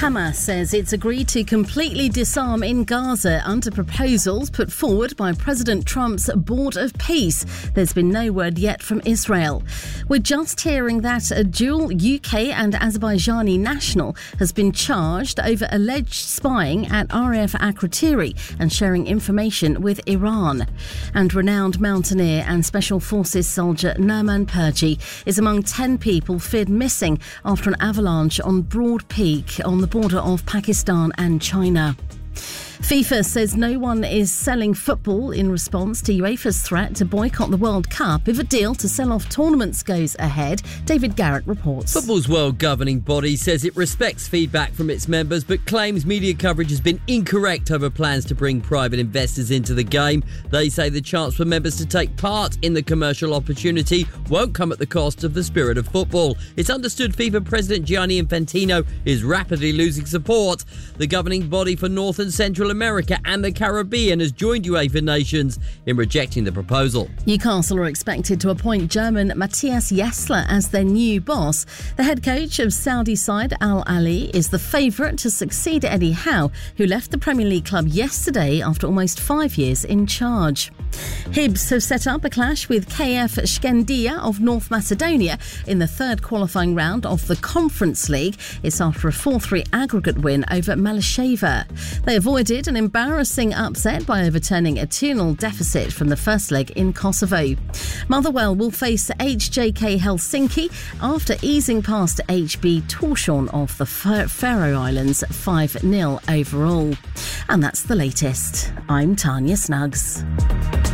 Hamas says it's agreed to completely disarm in Gaza under proposals put forward by President Trump's Board of Peace. There's been no word yet from Israel. We're just hearing that a dual UK and Azerbaijani national has been charged over alleged spying at RAF Akrotiri and sharing information with Iran. And renowned mountaineer and Special Forces soldier Nurman Purji is among 10 people feared missing after an avalanche on Broad Peak on the border of Pakistan and China. FIFA says no one is selling football in response to UEFA's threat to boycott the World Cup if a deal to sell off tournaments goes ahead. David Garrett reports. Football's world governing body says it respects feedback from its members but claims media coverage has been incorrect over plans to bring private investors into the game. They say the chance for members to take part in the commercial opportunity won't come at the cost of the spirit of football. It's understood FIFA President Gianni Infantino is rapidly losing support. The governing body for North and Central America and the Caribbean has joined UEFA nations in rejecting the proposal. Newcastle are expected to appoint German Matthias Jessler as their new boss. The head coach of Saudi side Al Ahly is the favourite to succeed Eddie Howe, who left the Premier League club yesterday after almost 5 years in charge. Hibs have set up a clash with KF Shkendia of North Macedonia in the third qualifying round of the Conference League. It's after a 4-3 aggregate win over Malasheva. They avoided an embarrassing upset by overturning a 2-0 deficit from the first leg in Kosovo. Motherwell will face HJK Helsinki after easing past HB Torshavn of the Faroe Islands 5-0 overall. And that's the latest. I'm Tanya Snuggs.